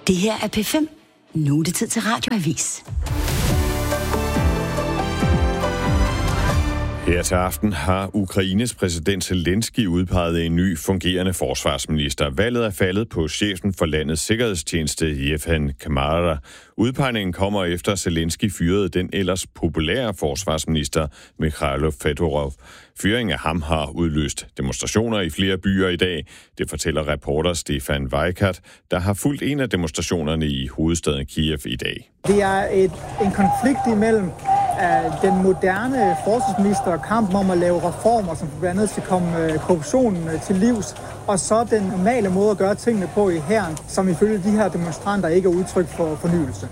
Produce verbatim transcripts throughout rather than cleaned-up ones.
Det her er P fem. Nu er det tid til Radioavis. Her til aften har Ukraines præsident Zelensky udpeget en ny fungerende forsvarsminister. Valget er faldet på chefen for landets sikkerhedstjeneste, Yevhen Kamara. Udpegningen kommer efter Zelensky fyrede den ellers populære forsvarsminister, Mikhailo Fedorov. Fyringen af ham har udløst demonstrationer i flere byer i dag. Det fortæller reporter Stefan Weikart, der har fulgt en af demonstrationerne i hovedstaden Kiev i dag. Det er et, en konflikt imellem uh, den moderne forsvarsminister og kampen om at lave reformer, som blandt andet skal komme uh, korruptionen uh, til livs, og så den normale måde at gøre tingene på i hæren, som ifølge de her demonstranter ikke er udtryk for fornyelse.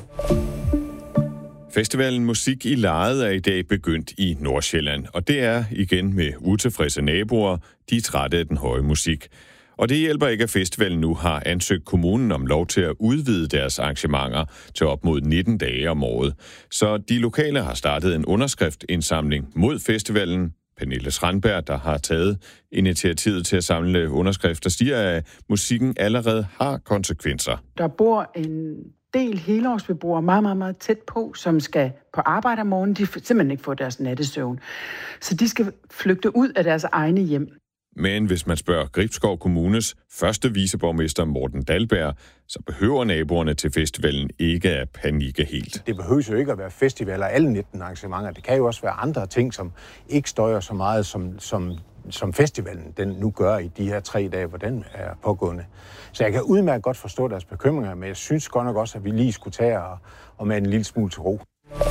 Festivalen Musik i Lejet er i dag begyndt i Nordsjælland, og det er igen med utilfredse naboer, de er trætte af den høje musik. Og det hjælper ikke, at festivalen nu har ansøgt kommunen om lov til at udvide deres arrangementer til op mod nitten dage om året. Så de lokale har startet en underskriftindsamling mod festivalen. Pernille Strandberg, der har taget initiativet til at samle underskrifter, siger, at musikken allerede har konsekvenser. Der bor en del helårsbeboere meget, meget, meget tæt på, som skal på arbejde om morgenen. De simpelthen ikke får deres nattesøvn. Så de skal flygte ud af deres egne hjem. Men hvis man spørger Gribskov Kommunes første viceborgmester Morten Dahlberg, så behøver naboerne til festivalen ikke at panikke helt. Det behøver jo ikke at være festivaler alle nitten arrangementer. Det kan jo også være andre ting, som ikke støjer så meget, som, som, som festivalen den nu gør i de her tre dage, hvor den er pågående. Så jeg kan udmærket godt forstå deres bekymringer, men jeg synes godt nok også, at vi lige skulle tage og, og med en lille smule til ro.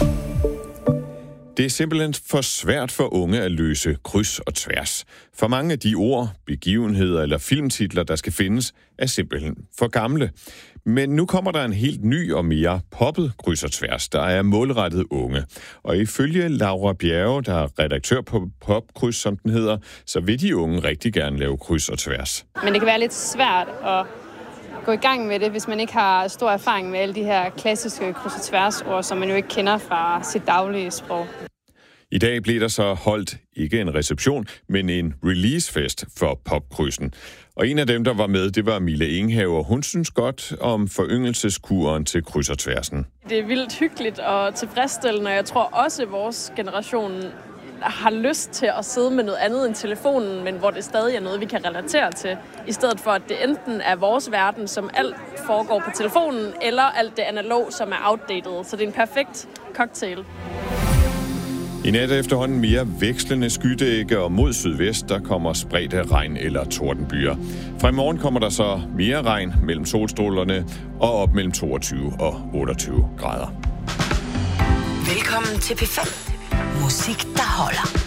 Det er simpelthen for svært for unge at løse kryds og tværs. For mange af de ord, begivenheder eller filmtitler, der skal findes, er simpelthen for gamle. Men nu kommer der en helt ny og mere poppet kryds og tværs, der er målrettet unge. Og ifølge Laura Bjerge, der er redaktør på Popkryds, som den hedder, så vil de unge rigtig gerne lave kryds og tværs. Men det kan være lidt svært at gå i gang med det, hvis man ikke har stor erfaring med alle de her klassiske kryds og tværs-ord, som man jo ikke kender fra sit daglige sprog. I dag blev der så holdt ikke en reception, men en releasefest for Popkrydsen. Og en af dem, der var med, det var Mille Inghaver. Hun synes godt om foryngelseskuren til kryds og tværsen. Det er vildt hyggeligt og tilfredsstillende, og jeg tror også, at vores generation har lyst til at sidde med noget andet end telefonen, men hvor det stadig er noget, vi kan relatere til, i stedet for, at det enten er vores verden, som alt foregår på telefonen, eller alt det analog, som er outdated. Så det er en perfekt cocktail. I nat efterhånden mere vekslende skydække, og mod sydvest, der kommer spredte regn- eller tordenbyer. Fra i morgen kommer der så mere regn mellem solstrålerne og op mellem toogtyve og otteogtyve grader. Velkommen til P fem. Musik, der holder.